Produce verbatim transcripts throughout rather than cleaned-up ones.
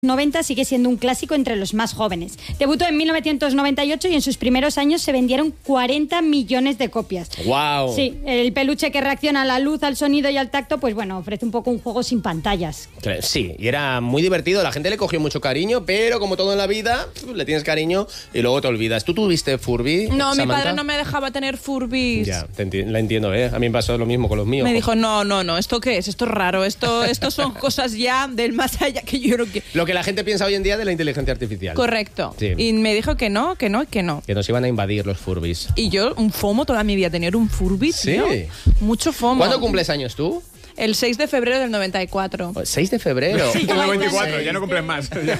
noventa sigue siendo un clásico entre los más jóvenes. Debutó en mil novecientos noventa y ocho y en sus primeros años se vendieron cuarenta millones de copias. ¡Wow! Sí, el peluche que reacciona a la luz, al sonido y al tacto, pues bueno, ofrece un poco un juego sin pantallas. Sí, y era muy divertido, la gente le cogió mucho cariño, pero como todo en la vida, le tienes cariño y luego te olvidas. ¿Tú tuviste Furby, No, Samantha? Mi padre no me dejaba tener Furbies. Ya, te enti- la entiendo, ¿eh? A mí me pasó lo mismo con los míos. Me dijo, no, no, no, ¿esto qué es? Esto es raro, esto, esto son cosas ya del más allá que yo no quiero. Lo que la gente piensa hoy en día de la inteligencia artificial. Correcto. Sí. Y me dijo que no, que no, que no. Que nos iban a invadir los Furbies. Y yo, un FOMO toda mi vida, tener un Furby, Sí. tío. Mucho FOMO. ¿Cuándo cumples años tú? El seis de febrero del noventa y cuatro. seis de febrero. Sí, El noventa y cuatro, seis. ya no cumplen más. Ya,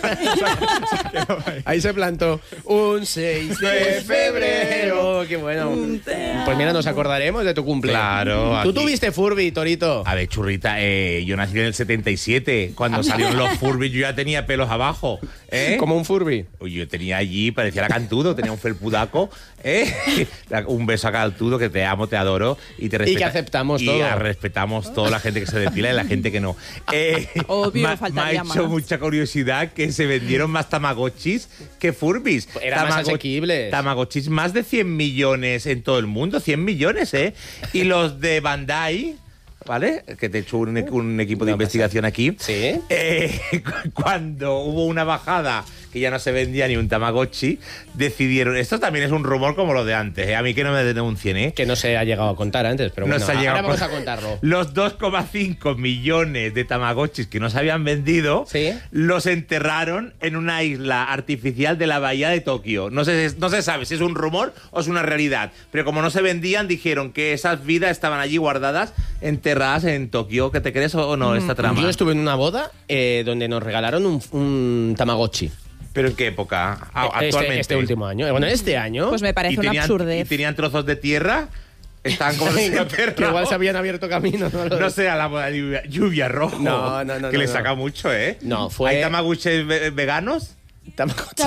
se quedó ahí. Ahí se plantó un seis de febrero. Qué bueno. Pues mira, nos acordaremos de tu cumpleaños. Claro, ¿Tú aquí. tuviste Furby, Torito? A ver, churrita, eh, yo nací en el setenta y siete. Cuando salieron los Furby yo ya tenía pelos abajo. ¿eh? Como un Furby. Uy, yo tenía allí, parecía la Cantudo, tenía un felpudaco. ¿eh? Un beso a Cantudo, que te amo, te adoro. Y, te respeta- que aceptamos y todo. a- respetamos toda la gente que se depila y la gente que no. Eh, Obvio, me, me ha faltaría hecho más. mucha curiosidad que se vendieron más Tamagotchis que Furbies. Eran más asequibles. Tamagotchis, más de cien millones en todo el mundo, cien millones, ¿eh? Y los de Bandai, ¿vale? Que te he hecho un, un equipo de No pasa. investigación aquí. Sí. Eh, cuando hubo una bajada que ya no se vendía ni un Tamagotchi, decidieron... Esto también es un rumor como lo de antes, ¿eh? A mí que no me denuncien, ¿eh? Que no se ha llegado a contar antes, pero No bueno, se ha llegado ahora vamos con- a contarlo. Los dos coma cinco millones de Tamagotchis que no se habían vendido, Sí. los enterraron en una isla artificial de la bahía de Tokio. No se, no se sabe si es un rumor o es una realidad, pero como no se vendían, dijeron que esas vidas estaban allí guardadas, enterradas en Tokio. ¿Que te crees o no esta trama? Yo estuve en una boda eh, donde nos regalaron un, un Tamagotchi. ¿Pero en qué época? Ah, Este- actualmente. Este, último año. Eh, Bueno, este año. Pues me parece ¿Y una tenían, absurdez. ¿Y tenían trozos de tierra? Estaban como que desenterrados. igual se habían abierto camino. No, lo- No sea la moda de lluvia, lluvia rojo. No, no, no, Que no, le no. saca mucho, ¿eh? No, fue- ¿Hay Tamagotchis ve- veganos? Tamagotchi.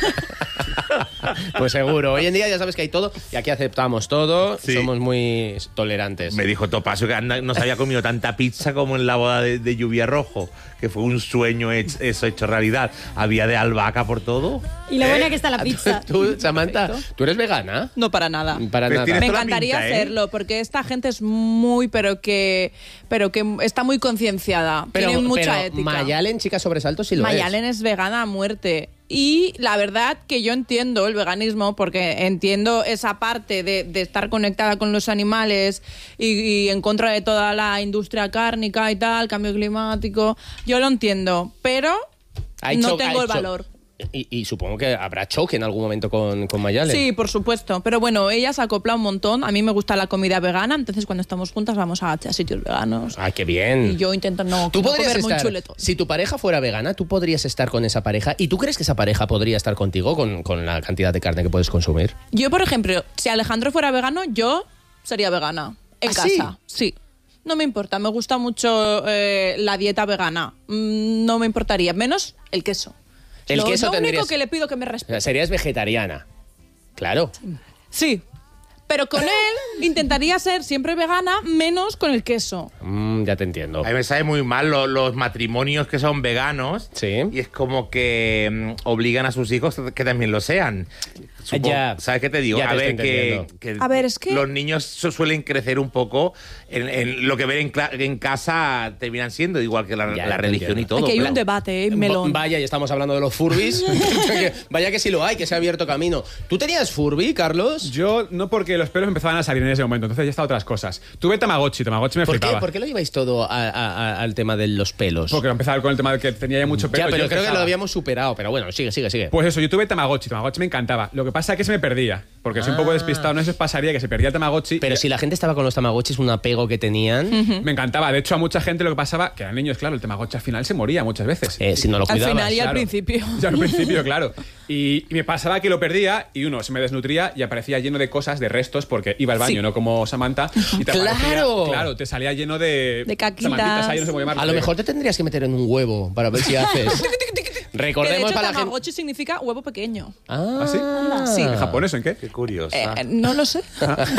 Pues seguro. Hoy en día ya sabes que hay todo y aquí aceptamos todo. Sí. Somos muy tolerantes. Me dijo Topacio que anda- no se había comido tanta pizza como en la boda de, de Lluvia Rojo, que fue un sueño hecho- eso hecho realidad. Había de albahaca por todo. Y lo ¿Eh? buena que está la pizza. Tú, Samantha, ¿tú eres vegana? No, para nada. Para Pues nada. tienes Me toda la encantaría pinta, ¿eh? hacerlo, porque esta gente es muy, pero que, pero que está muy concienciada. Tiene mucha pero ética. Mayalen, chica sobresalto, sí lo Mayalen es vegana a muerte. Y la verdad que yo entiendo el veganismo, porque entiendo esa parte de, de estar conectada con los animales y, y en contra de toda la industria cárnica y tal, cambio climático. Yo lo entiendo, pero Ha no hecho- tengo ha el hecho- valor. Y, y supongo que habrá choque en algún momento con, con Mayalen. Sí, por supuesto. Pero bueno, ella se acopla un montón. A mí me gusta la comida vegana, entonces cuando estamos juntas vamos a, a sitios veganos. Ay, qué bien. Y yo intento no, Tú no podrías comer muy estar, chuleto. si tu pareja fuera vegana, tú podrías estar con esa pareja. ¿Y tú crees que esa pareja podría estar contigo con, con la cantidad de carne que puedes consumir? Yo, por ejemplo, si Alejandro fuera vegano, yo sería vegana. En ¿Ah, casa. Sí. No me importa. Me gusta mucho eh, la dieta vegana. Mm, no me importaría. Menos el queso. El lo, queso lo único tendrías- que le pido que me O sea, respete. serías vegetariana. Claro. Sí. Pero con él intentaría ser siempre vegana, menos con el queso. Mm, ya te entiendo. A mí me sabe muy mal lo- los matrimonios que son veganos. Sí. Y es como que mm, obligan a sus hijos que también lo sean. Supongo- Ya. ¿Sabes qué te digo? Ya te a ver, estoy que, entendiendo. que A ver, es que- los niños su- suelen crecer un poco en, en lo que ven en, cla- en casa, terminan siendo igual que la, Ya, la te religión entiendo. y todo. Aquí hay claro. un debate, ¿eh? Melón. Va- Vaya, y estamos hablando de los Furbis. Que- Vaya que sí lo hay, que se ha abierto camino. ¿Tú tenías Furby, Carlos? Yo no, porque los pelos empezaban a salir en ese momento, entonces ya está otras cosas. Tuve Tamagotchi, Tamagotchi me ¿Por qué, flipaba. ¿Por qué lo lleváis todo a- a- a- al tema de los pelos? Porque empezaba con el tema de que tenía ya mucho pelo. ya, pero yo creo que empezaba. lo habíamos superado. Pero bueno, sigue, sigue, sigue. Pues eso, yo tuve Tamagotchi, Tamagotchi me encantaba. Lo que pasa es que se me perdía, porque soy un poco Ah. despistado, no sé si os pasaría que se perdía el Tamagotchi. Pero y- si la gente estaba con los Tamagotchis, un apego que tenían, Me encantaba. De hecho, a mucha gente lo que pasaba, que eran niños, claro, el Tamagotchi al final se moría muchas veces. eh, si no lo Al cuidabas. final y al Claro. principio. Ya al principio, claro. Y, y me pasaba que lo perdía y uno se me desnutría y aparecía lleno de cosas, de restos, porque iba al baño, Sí. no como Samantha. Y te ¡Claro! aparecía- claro, te salía lleno de. De caquitas. Samantitas ahí, no sé cómo llamarlo. A lo mejor te tendrías que meter en un huevo para ver si haces. Que de Recordemos hecho, para la gente. Tamagotchi significa huevo pequeño. Ah, ¿Ah, sí? Sí. ¿En japonés o en qué? Qué curioso. Eh, no lo sé.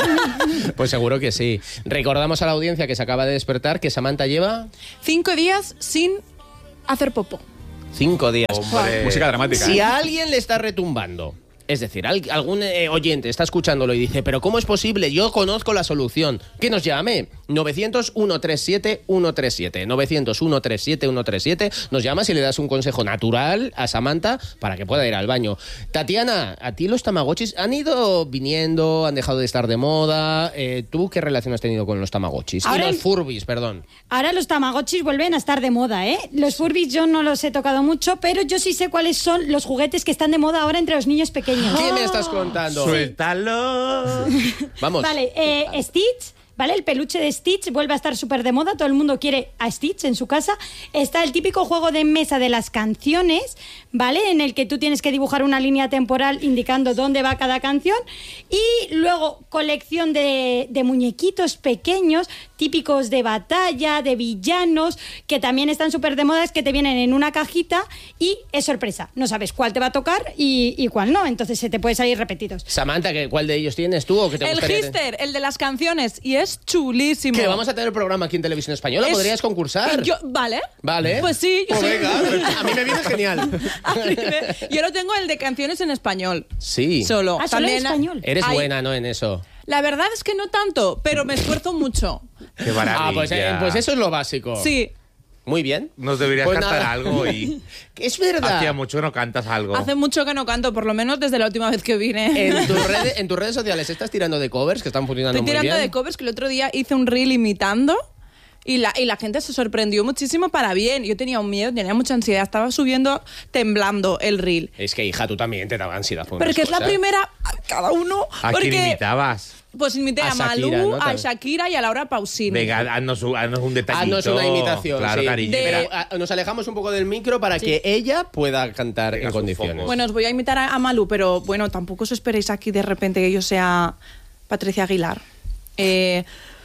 Pues seguro que sí. Recordamos a la audiencia que se acaba de despertar que Samantha lleva. Cinco días sin hacer popó. Cinco días. Hombre. Música dramática. Si ¿eh? a alguien le está retumbando, es decir, al- algún eh, oyente está escuchándolo y dice, pero ¿cómo es posible? Yo conozco la solución. Que nos llame. novecientos, ciento treinta y siete, ciento treinta y siete. novecientos, ciento treinta y siete, ciento treinta y siete. Nos llamas y le das un consejo natural a Samantha para que pueda ir al baño. Tatiana, ¿a ti los tamagotchis han ido viniendo? ¿Han dejado de estar de moda? Eh, ¿Tú qué relación has tenido con los tamagotchis? Ahora y los el- Furbies, perdón. Ahora los tamagotchis vuelven a estar de moda, ¿eh? Los Furbies yo no los he tocado mucho, pero yo sí sé cuáles son los juguetes que están de moda ahora entre los niños pequeños. ¿Qué me estás contando? Suéltalo. Vamos. Vale, eh, Stitch, ¿vale? El peluche de Stitch vuelve a estar súper de moda, todo el mundo quiere a Stitch en su casa. Está el típico juego de mesa de las canciones, ¿vale? En el que tú tienes que dibujar una línea temporal indicando dónde va cada canción. Y luego colección de, de muñequitos pequeños, típicos de batalla, de villanos, que también están súper de moda, es que te vienen en una cajita y es sorpresa. No sabes cuál te va a tocar y, y cuál no, entonces se te puede salir repetidos. Samantha, ¿qué- ¿cuál de ellos tienes tú o que te El gustaría Hister, el de las canciones, y es chulísimo. Que vamos a tener programa aquí en Televisión Española, Es- podrías concursar. Yo- ¿Vale? Vale. Pues sí, yo Pues soy- venga, a mí me viene genial. A mí me- Yo lo tengo el de canciones en español. Sí. Solo. Ah, solo en español. Eres hay- buena, ¿no? En eso. La verdad es que no tanto, pero me esfuerzo mucho. Qué maravilla. Ah, pues, eh, pues eso es lo básico. Sí. Muy bien. Nos deberías Pues cantar nada. algo y... Es verdad. Hacía mucho que no cantas algo. Hace mucho que no canto, por lo menos desde la última vez que vine. En, tus redes, en tus redes sociales estás tirando de covers que están funcionando Estoy muy tirando bien. de covers, que el otro día hice un reel imitando y la, y la gente se sorprendió muchísimo para bien. Yo tenía un miedo, tenía mucha ansiedad, estaba subiendo temblando el reel. Es que, hija, tú también te daba ansiedad. por Pero unas que es la cosas. primera, cada uno. ¿A porque, quién imitabas? Pues imité A a, Malú, Shakira, ¿no? a También. Shakira y a Laura Pausini. Venga, haznos, un- haznos un detallito. Haznos una imitación. Claro, sí. cariño. De- Pero, ah, nos alejamos un poco del micro para que ella pueda cantar Venga, en sus condiciones. focos. Bueno, os voy a imitar a, a Malú, pero bueno, tampoco os esperéis aquí de repente que yo sea Patricia Aguilar. Eh,